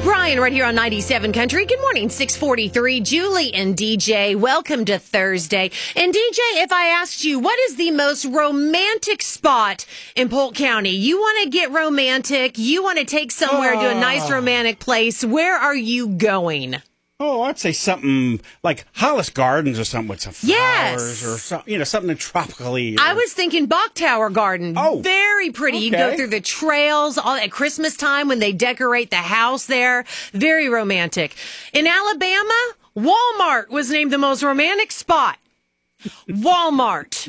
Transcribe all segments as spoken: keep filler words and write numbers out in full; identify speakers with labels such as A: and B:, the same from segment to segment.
A: Brian right here on ninety-seven Country. Good morning, six forty-three. Julie and D J, welcome to Thursday. And D J, if I asked you, what is the most romantic spot in Polk County? You want to get romantic, you want to take somewhere oh. to a nice romantic place. Where are you going?
B: Oh, I'd say something like Hollis Gardens or something with some flowers
A: yes.
B: or something, you know, something tropically. Or...
A: I was thinking Bach Tower Garden.
B: Oh,
A: very pretty.
B: Okay.
A: You go through the trails all at Christmas time when they decorate the house there. Very romantic. In Alabama, Walmart was named the most romantic spot. Walmart.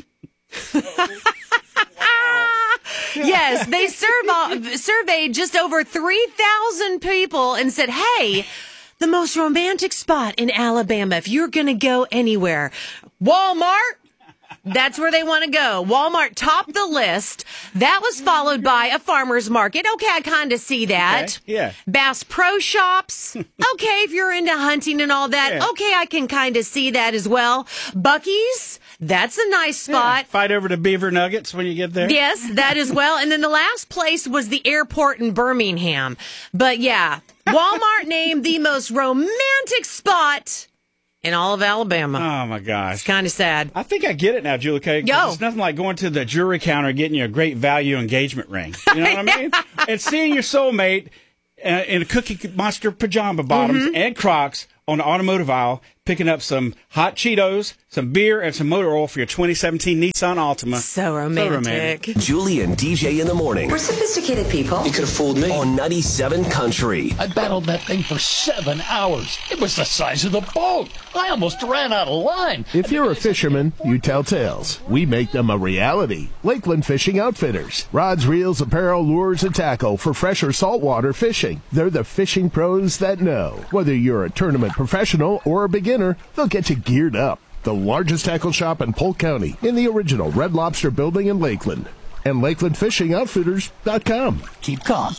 A: Yes, they surveyed, surveyed just over three thousand people and said, hey, the most romantic spot in Alabama, if you're going to go anywhere, Walmart, that's where they want to go. Walmart topped the list. That was followed by a farmer's market. Okay, I kind of see that.
B: Okay, yeah.
A: Bass Pro Shops. Okay, if you're into hunting and all that.
B: Yeah.
A: Okay, I can kind of see that as well. Buc-ee's. That's a nice spot.
B: Yeah. Fight over the beaver nuggets when you get there.
A: Yes, that as well. And then the last place was the airport in Birmingham. But yeah, Walmart named the most romantic spot in all of Alabama.
B: Oh, my gosh.
A: It's kind of sad.
B: I think I get it now, Julie K.
A: Yo.
B: It's nothing like going to the jewelry counter and getting you a great value engagement ring. You know what I mean? And seeing your soulmate uh, in a Cookie Monster pajama bottoms mm-hmm. and Crocs on the automotive aisle, picking up some hot Cheetos, some beer, and some motor oil for your twenty seventeen Nissan Altima.
A: So romantic. So romantic.
C: Julie and D J in the morning.
D: We're sophisticated people.
E: You could have fooled me.
C: On ninety-seven Country.
F: I battled that thing for seven hours. It was the size of the boat. I almost ran out of line.
G: If you're a fisherman, you tell tales. We make them a reality. Lakeland Fishing Outfitters. Rods, reels, apparel, lures, and tackle for fresh or saltwater fishing. They're the fishing pros that know. Whether you're a tournament professional or a beginner, they'll get you geared up. The largest tackle shop in Polk County in the original Red Lobster building in Lakeland. And Lakeland Fishing Outfitters dot com.
F: Keep calm.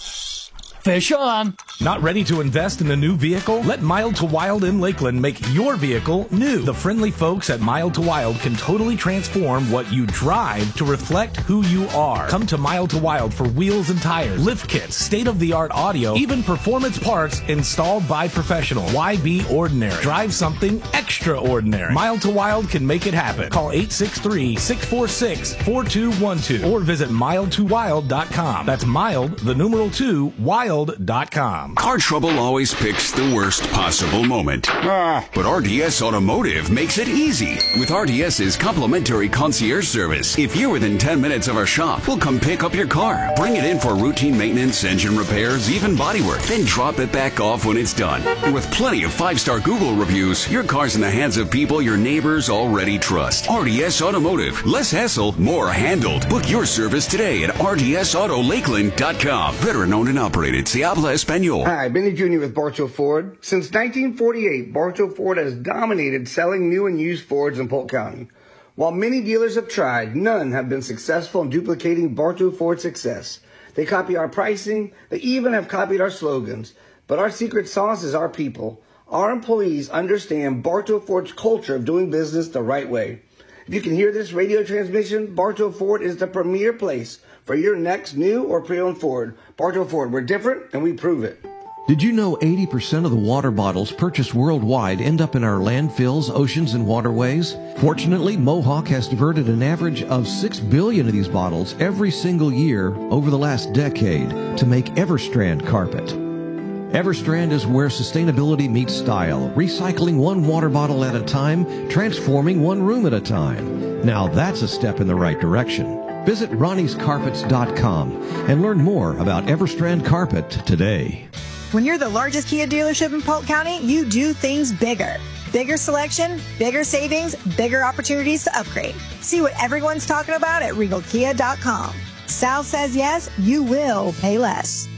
F: Fish on.
H: Not ready to invest in a new vehicle? Let Mild to Wild in Lakeland make your vehicle new. The friendly folks at Mild to Wild can totally transform what you drive to reflect who you are. Come to Mild to Wild for wheels and tires, lift kits, state-of-the-art audio, even performance parts installed by professionals. Why be ordinary? Drive something extraordinary. Mild to Wild can make it happen. Call eight six three, six four six, four two one two or visit mild to wild dot com. That's mild, the numeral two, wild dot com.
I: Car trouble always picks the worst possible moment.
B: Ah.
I: But R D S Automotive makes it easy with RDS's complimentary concierge service. If you're within ten minutes of our shop, we'll come pick up your car, bring it in for routine maintenance, engine repairs, even bodywork, then drop it back off when it's done. And with plenty of five-star Google reviews, your car's in the hands of people your neighbors already trust. R D S Automotive. Less hassle, more handled. Book your service today at R D S auto lakeland dot com. Veteran owned and operated. Se habla español.
J: Hi, Benny Junior with Bartow Ford. Since nineteen forty-eight, Bartow Ford has dominated selling new and used Fords in Polk County. While many dealers have tried, none have been successful in duplicating Bartow Ford's success. They copy our pricing, they even have copied our slogans. But our secret sauce is our people. Our employees understand Bartow Ford's culture of doing business the right way. If you can hear this radio transmission, Bartow Ford is the premier place for your next new or pre-owned Ford. Bartow Ford, we're different and we prove it.
K: Did you know eighty percent of the water bottles purchased worldwide end up in our landfills, oceans, and waterways? Fortunately, Mohawk has diverted an average of six billion of these bottles every single year over the last decade to make Everstrand carpet. Everstrand is where sustainability meets style, recycling one water bottle at a time, transforming one room at a time. Now that's a step in the right direction. Visit Ronnie's Carpets dot com and learn more about Everstrand Carpet today.
L: When you're the largest Kia dealership in Polk County, you do things bigger. Bigger selection, bigger savings, bigger opportunities to upgrade. See what everyone's talking about at Regal Kia dot com. Sal says yes, you will pay less.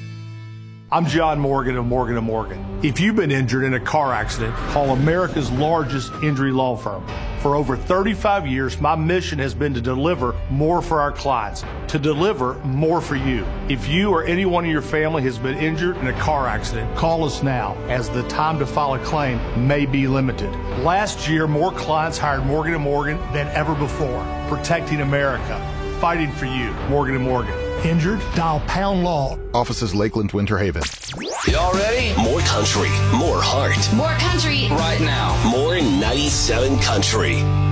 M: I'm John Morgan of Morgan and Morgan. If you've been injured in a car accident, call America's largest injury law firm. For over thirty-five years, my mission has been to deliver more for our clients, to deliver more for you. If you or anyone in your family has been injured in a car accident, call us now, as the time to file a claim may be limited. Last year, more clients hired Morgan and Morgan than ever before, protecting America, fighting for you. Morgan and Morgan. Injured? Dial pound law.
N: Offices Lakeland, Winter Haven.
C: Y'all ready? More country, more heart.
D: More country.
C: Right now. More ninety-seven Country.